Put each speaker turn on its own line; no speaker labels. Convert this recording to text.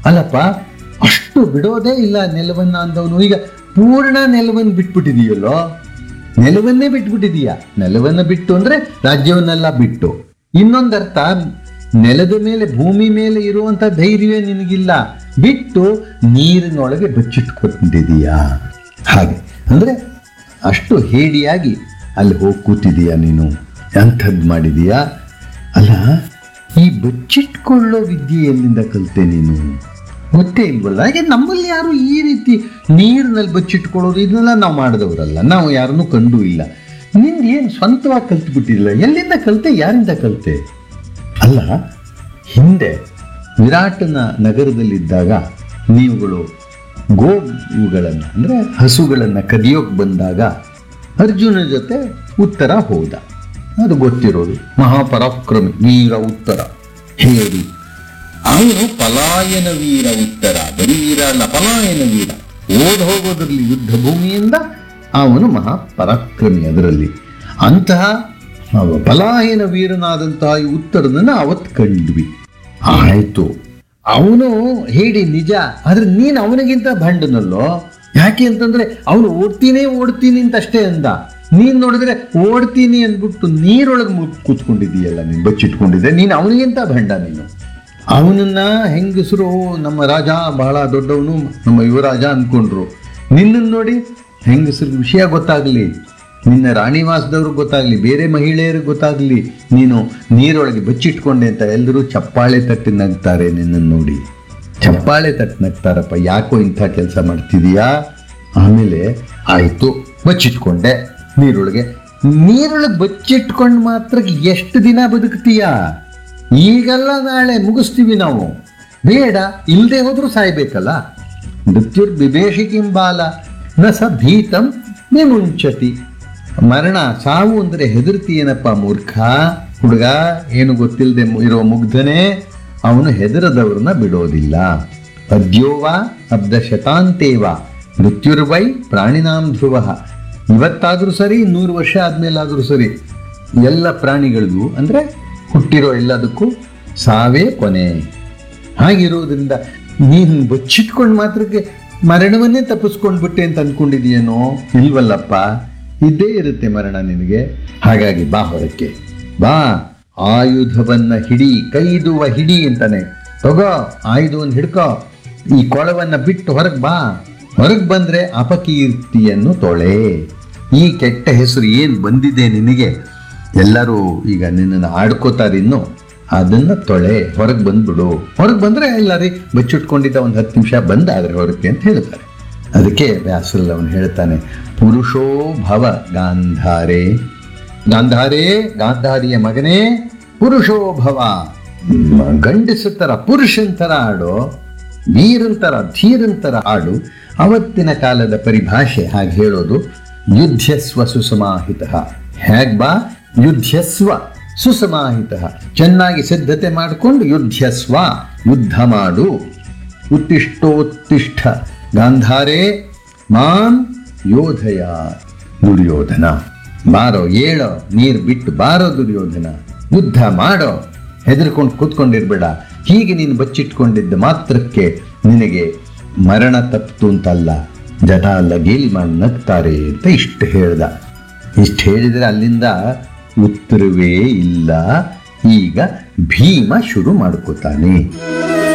ಅಲ್ಲಪ್ಪ, ಅಷ್ಟು ಬಿಡೋದೇ ಇಲ್ಲ ನೆಲವನ್ನ ಅಂದವನು ಈಗ ಪೂರ್ಣ ನೆಲವನ್ನು ಬಿಟ್ಬಿಟ್ಟಿದೀಯಲ್ಲೋ. ನೆಲವನ್ನೇ ಬಿಟ್ಬಿಟ್ಟಿದೀಯ. ನೆಲವನ್ನ ಬಿಟ್ಟು ಅಂದ್ರೆ ರಾಜ್ಯವನ್ನೆಲ್ಲ ಬಿಟ್ಟು. ಇನ್ನೊಂದರ್ಥ, ನೆಲದ ಮೇಲೆ ಭೂಮಿ ಮೇಲೆ ಇರುವಂತ ಧೈರ್ಯವೇ ನಿನಗಿಲ್ಲ, ಬಿಟ್ಟು ನೀರಿನೊಳಗೆ ಬಚ್ಚಿಟ್ಕೊಂಡಿದೀಯಾ. ಹಾಗೆ ಅಂದ್ರೆ ಅಷ್ಟು ಹೇಡಿಯಾಗಿ ಅಲ್ಲಿ ಹೋಗಿ ಕೂತಿದೀಯ ನೀನು. ಅಂಥದ್ದು ಮಾಡಿದೀಯಾ. ಅಲ್ಲ, ಈ ಬಚ್ಚಿಟ್ಕೊಳ್ಳೋ ವಿದ್ಯೆ ಎಲ್ಲಿಂದ ಕಲಿತೆ ನೀನು? ಗೊತ್ತೇ ಇಲ್ವಲ್ಲ. ಹಾಗೆ ನಮ್ಮಲ್ಲಿ ಯಾರು ಈ ರೀತಿ ನೀರಿನಲ್ಲಿ ಬಚ್ಚಿಟ್ಕೊಳ್ಳೋದು ಇದನ್ನೆಲ್ಲ ನಾವು ಮಾಡಿದವರಲ್ಲ, ನಾವು ಯಾರನ್ನೂ ಕಂಡೂ ಇಲ್ಲ. ನಿಂದು ಏನು ಸ್ವಂತವಾಗಿ ಕಲ್ತ್ಬಿಟ್ಟಿಲ್ಲ. ಎಲ್ಲಿಂದ ಕಲಿತೆ, ಯಾರಿಂದ ಕಲಿತೆ? ಅಲ್ಲ, ಹಿಂದೆ ವಿರಾಟನ ನಗರದಲ್ಲಿದ್ದಾಗ ನೀವುಗಳು ಗೋವುಗಳನ್ನು ಅಂದರೆ ಹಸುಗಳನ್ನು ಕದಿಯೋಕೆ ಬಂದಾಗ ಅರ್ಜುನ ಜೊತೆ ಉತ್ತರ ಹೋದ. ಅದು ಗೊತ್ತಿರೋದು. ಮಹಾಪರಾಕ್ರಮಿ ವೀರ ಉತ್ತರ ಹೇಳಿ. ಅವನು ಪಲಾಯನ ವೀರ ಉತ್ತರ. ಬರೀ ವೀರ ಅಲ್ಲ, ಪಲಾಯನ ವೀರ. ಓಡ್ ಹೋಗೋದ್ರಲ್ಲಿ ಯುದ್ಧ ಭೂಮಿಯಿಂದ ಅವನು ಮಹಾಪರಾಕ್ರಮಿ. ಅದರಲ್ಲಿ ಅಂತಹ ಪಲಾಯನ ವೀರನಾದಂತಹ ಈ ಉತ್ತರನನ್ನು ಅವತ್ತು ಕಂಡ್ವಿ. ಆಯ್ತು, ಅವನು ಹೇಳಿ ನಿಜ. ಆದ್ರೆ ನೀನು ಅವನಿಗಿಂತ ಭಂಡನಲ್ಲೋ. ಯಾಕೆ ಅಂತಂದ್ರೆ ಅವನು ಓಡ್ತೀನಿ ಅಂತ ಅಷ್ಟೇ ಅಂದ. ನೀನ್ ನೋಡಿದ್ರೆ ಓಡ್ತೀನಿ ಅಂದ್ಬಿಟ್ಟು ನೀರೊಳಗೆ ಕೂತ್ಕೊಂಡಿದ್ದೀಯಲ್ಲ, ನೀನು ಬಚ್ಚಿಟ್ಕೊಂಡಿದ್ದೆ. ನೀನು ಅವನಿಗಿಂತ ಭಂಡ. ನೀನು ಅವನನ್ನ ಹೆಂಗಸರು ನಮ್ಮ ರಾಜ ಬಹಳ ದೊಡ್ಡವನು, ನಮ್ಮ ಯುವರಾಜ ಅಂದ್ಕೊಂಡ್ರು. ನಿನ್ನನ್ನು ನೋಡಿ ಹೆಂಗಸರಿಗೆ ವಿಷಯ ಗೊತ್ತಾಗ್ಲಿ, ನಿನ್ನ ರಾಣಿವಾಸದವ್ರಿಗೆ ಗೊತ್ತಾಗ್ಲಿ, ಬೇರೆ ಮಹಿಳೆಯರಿಗೆ ಗೊತ್ತಾಗ್ಲಿ ನೀನು ನೀರೊಳಗೆ ಬಚ್ಚಿಟ್ಕೊಂಡೆ ಅಂತ ಎಲ್ಲರೂ ಚಪ್ಪಾಳೆ ತಟ್ಟಿ ನಗ್ತಾರೆ. ನಿನ್ನನ್ನು ನೋಡಿ ಚಪ್ಪಾಳೆ ತಟ್ಟಿ ನಗ್ತಾರಪ್ಪ. ಯಾಕೋ ಇಂಥ ಕೆಲಸ ಮಾಡ್ತಿದೀಯಾ? ಆಮೇಲೆ ಆಯ್ತು, ಬಚ್ಚಿಟ್ಕೊಂಡೆ ನೀರೊಳಗೆ ಬಚ್ಚಿಟ್ಕೊಂಡು ಮಾತ್ರ ಎಷ್ಟು ದಿನ ಬದುಕ್ತೀಯಾ? ಈಗಲ್ಲ ನಾಳೆ ಮುಗಿಸ್ತೀವಿ ನಾವು. ಬೇಡ, ಇಲ್ಲದೆ ಹೋದ್ರೂ ಸಾಯ್ಬೇಕಲ್ಲ. ಮೃತ್ಯುರ್ ಬಿಭೇಷಿಕಿಂಬಾಲ ನ ಸ ಭೀತಂ ವಿಮುಂಚತಿ. ಮರಣ, ಸಾವು ಅಂದರೆ ಹೆದರ್ತೀಯನಪ್ಪ ಮೂರ್ಖ ಹುಡುಗ. ಏನು ಗೊತ್ತಿಲ್ಲದೆ ಇರೋ ಮುಗ್ಧನೇ, ಅವನು ಹೆದರದವ್ರನ್ನ ಬಿಡೋದಿಲ್ಲ. ಅದ್ಯೋವ ಅಬ್ಧಶತಾಂತೇವ ಮೃತ್ಯುರ್ವೈ ಪ್ರಾಣಿನಾಂ ಧ್ರುವ. ಇವತ್ತಾದರೂ ಸರಿ, 100 ವರ್ಷ ಆದ್ಮೇಲಾದರೂ ಸರಿ, ಎಲ್ಲ ಪ್ರಾಣಿಗಳಿಗೂ ಅಂದರೆ ಹುಟ್ಟಿರೋ ಎಲ್ಲದಕ್ಕೂ ಸಾವೇ ಕೊನೆ. ಹಾಗಿರೋದ್ರಿಂದ ನೀನು ಬಚ್ಚಿಟ್ಕೊಂಡು ಮಾತ್ರಕ್ಕೆ ಮರಣವನ್ನೇ ತಪ್ಪಿಸ್ಕೊಂಡ್ಬಿಟ್ಟೆ ಅಂತ ಅಂದ್ಕೊಂಡಿದೀಯೇನೋ? ಇಲ್ವಲ್ಲಪ್ಪ, ಇದ್ದೇ ಇರುತ್ತೆ ಮರಣ ನಿನಗೆ. ಹಾಗಾಗಿ ಬಾ ಹೊರಕ್ಕೆ ಬಾ, ಆಯುಧವನ್ನ ಹಿಡಿ, ಕೈದುವ ಹಿಡಿ ಅಂತಾನೆ. ತಗೋ ಆಯುಧವನ್ನು ಹಿಡ್ಕೋ, ಈ ಕೊಳವನ್ನ ಬಿಟ್ಟು ಹೊರಗೆ ಬಾ. ಹೊರಗೆ ಬಂದ್ರೆ ಅಪಕೀರ್ತಿಯನ್ನು ತೊಳೆ. ಈ ಕೆಟ್ಟ ಹೆಸರು ಏನು ಬಂದಿದೆ ನಿನಗೆ, ಎಲ್ಲರೂ ಈಗ ನಿನ್ನನ್ನು ಆಡ್ಕೋತಾರೆ, ಇನ್ನು ಅದನ್ನ ತೊಳೆ. ಹೊರಗೆ ಬಂದ್ಬಿಡು. ಹೊರಗೆ ಬಂದ್ರೆ ಎಲ್ಲರೂ ಬಚ್ಚಿಟ್ಕೊಂಡಿದ್ದ ಒಂದು 10 ನಿಮಿಷ ಬಂದಾದ್ರೆ ಹೊರಕ್ಕೆ ಅಂತ ಹೇಳ್ತಾರೆ. ಅದಕ್ಕೆ ವ್ಯಾಸರಲ್ಲಿ ಅವನು ಹೇಳ್ತಾನೆ, ಪುರುಷೋ ಭವ ಗಾಂಧಾರೇ. ಗಾಂಧಾರೇ, ಗಾಂಧಾರಿಯ ಮಗನೇ, ಪುರುಷೋ ಭವ. ಗಂಡಸರ ಪುರುಷಂತರ ಆಡೋ, ವೀರಂತರ ಧೀರಂತರ ಆಡು. ಅವತ್ತಿನ ಕಾಲದ ಪರಿಭಾಷೆ ಹಾಗೆ ಹೇಳೋದು. ಯುದ್ಧಸ್ವ ಸುಸಮಾಹಿತ. ಹೇಗ್ ಬಾ? ಯುದ್ಧಸ್ವ ಸುಸಮಾಹಿತ. ಚೆನ್ನಾಗಿ ಸಿದ್ಧತೆ ಮಾಡಿಕೊಂಡು ಯುದ್ಧಸ್ವ, ಯುದ್ಧ ಮಾಡು. ಉತ್ತಿಷ್ಟೋತ್ತಿಷ್ಠ ಗಾಂಧಾರೇ ಮಾಂ ಯೋಧಯ. ದುರ್ಯೋಧನ ಬಾರೋ, ಏಳೋ, ನೀರು ಬಿಟ್ಟು ಬಾರೋ ದುರ್ಯೋಧನ, ಯುದ್ಧ ಮಾಡೋ, ಹೆದರ್ಕೊಂಡು ಕೂತ್ಕೊಂಡಿರ್ಬೇಡ. ಹೀಗೆ ನೀನು ಬಚ್ಚಿಟ್ಕೊಂಡಿದ್ದ ಮಾತ್ರಕ್ಕೆ ನಿನಗೆ ಮರಣ ತಪ್ಪಿತು ಅಂತಲ್ಲ, ಜನ ಎಲ್ಲ ಗೇಲಿ ಮಾಡಿ ನಗ್ತಾರೆ ಅಂತ ಇಷ್ಟು ಹೇಳ್ದ. ಇಷ್ಟು ಹೇಳಿದರೆ ಅಲ್ಲಿಂದ ಉತ್ತರವೇ ಇಲ್ಲ. ಈಗ ಭೀಮ ಶುರು ಮಾಡ್ಕೋತಾನೆ.